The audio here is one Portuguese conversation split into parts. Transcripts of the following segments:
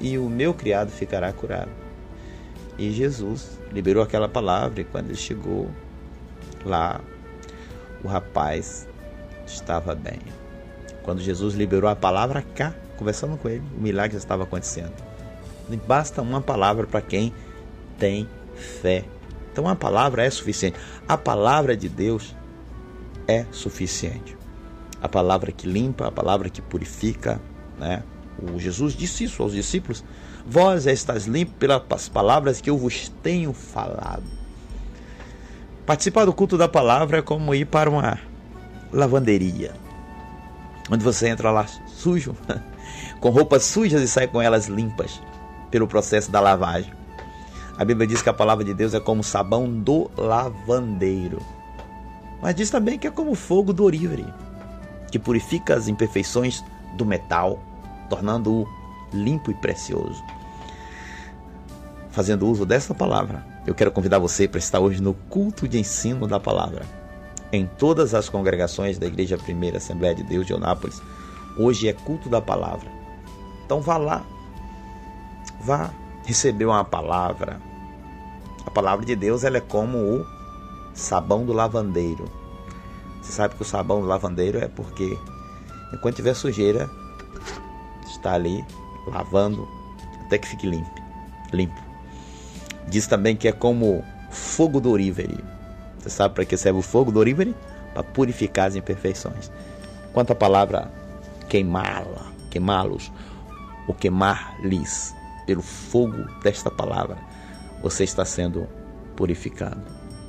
e o meu criado ficará curado. E Jesus liberou aquela palavra, e quando ele chegou lá, o rapaz estava bem. Quando Jesus liberou a palavra cá, conversando com ele, o milagre estava acontecendo. Basta uma palavra para quem tem fé. Então a palavra é suficiente. A palavra de Deus é suficiente. A palavra que limpa, a palavra que purifica, né? O Jesus disse isso aos discípulos: vós estáis limpos pelas palavras que eu vos tenho falado. Participar do culto da palavra é como ir para uma lavanderia, onde você entra lá sujo, com roupas sujas, e sai com elas limpas pelo processo da lavagem. A Bíblia diz que a palavra de Deus é como o sabão do lavandeiro, mas diz também que é como o fogo do orívere, que purifica as imperfeições do metal, tornando-o limpo e precioso. Fazendo uso dessa palavra, eu quero convidar você para estar hoje no culto de ensino da palavra, em todas as congregações da Igreja Primeira Assembleia de Deus de Eunápolis. Hoje é culto da palavra. Então vá lá, vá receber uma palavra. A palavra de Deus, ela é como o sabão do lavandeiro. Você sabe que o sabão do lavandeiro é porque enquanto tiver sujeira, está ali lavando até que fique limpo. Diz também que é como fogo do orívere. Você sabe para que serve o fogo do orívere? Para purificar as imperfeições. Quanto à palavra queimá-los, ou queimar-lhes, pelo fogo desta palavra, você está sendo purificado.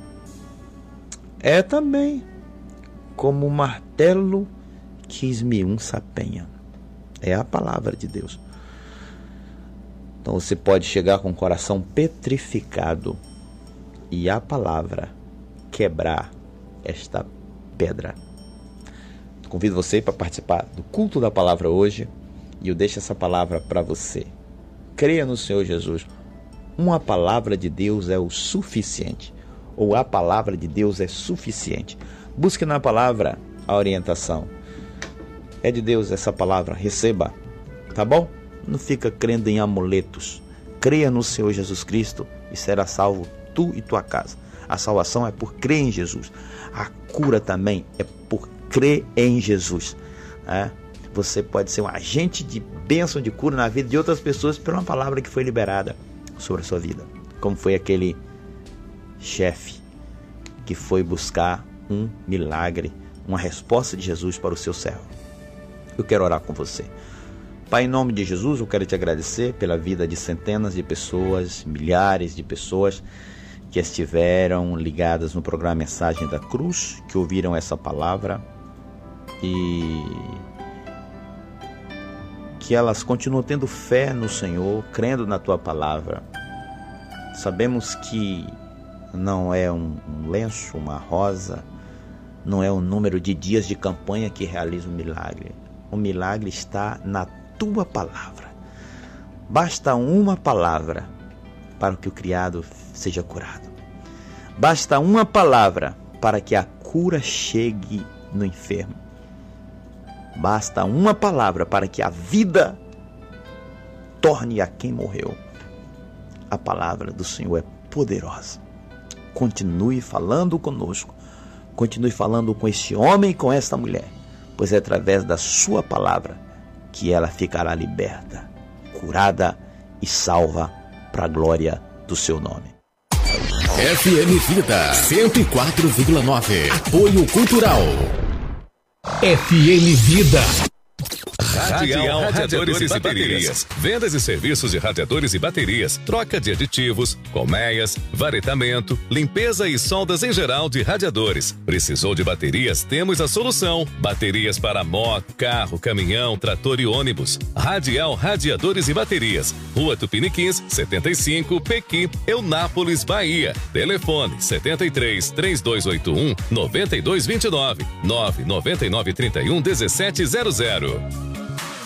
É também como um martelo que esmiuça a penha. É a palavra de Deus. Então você pode chegar com o coração petrificado e a palavra quebrar esta pedra. Convido você para participar do culto da palavra hoje, e eu deixo essa palavra para você. Creia no Senhor Jesus. Uma palavra de Deus é o suficiente, ou a palavra de Deus é suficiente. Busque na palavra a orientação. É de Deus essa palavra, receba, tá bom? Não fica crendo em amuletos. Creia no Senhor Jesus Cristo e será salvo tu e tua casa. A salvação é por crer em Jesus. A cura também é por crer em Jesus. Você pode ser um agente de bênção, de cura na vida de outras pessoas por uma palavra que foi liberada sobre a sua vida. Como foi aquele chefe que foi buscar um milagre, uma resposta de Jesus para o seu servo. Eu quero orar com você. Pai, em nome de Jesus, eu quero te agradecer pela vida de centenas de pessoas, milhares de pessoas que estiveram ligadas no programa Mensagem da Cruz, que ouviram essa palavra e que elas continuam tendo fé no Senhor, crendo na tua palavra. Sabemos que não é um lenço, uma rosa, não é um número de dias de campanha que realiza o milagre. O milagre está na tua palavra. Basta uma palavra para que o criado seja curado. Basta uma palavra para que a cura chegue no enfermo. Basta uma palavra para que a vida torne a quem morreu. A palavra do Senhor é poderosa. Continue falando conosco. Continue falando com este homem e com esta mulher, pois é através da sua palavra que ela ficará liberta, curada e salva para a glória do seu nome. FM Vida 104,9. Apoio Cultural. FM Vida. Radial Radiadores e Baterias. Vendas e serviços de radiadores e baterias, troca de aditivos, colmeias, varetamento, limpeza e soldas em geral de radiadores. Precisou de baterias? Temos a solução. Baterias para moto, carro, caminhão, trator e ônibus. Radial Radiadores e Baterias. Rua Tupiniquins, 75, Pequi, Eunápolis, Bahia. Telefone 73 3281 9229 99931 1700.